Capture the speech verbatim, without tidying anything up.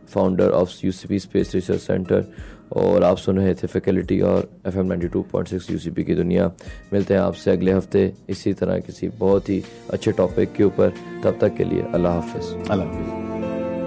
Founder of UCP space research centre, और आप सुन रहे थे फैकल्टी और F M ninety two point six UCP की दुनिया। मिलते हैं आपसे अगले हफ्ते इसी तरह किसी बहुत ही अच्छे टॉपिक के ऊपर। तब तक के लिए अल्लाह हाफिज़। अल्लाह हाफिज़।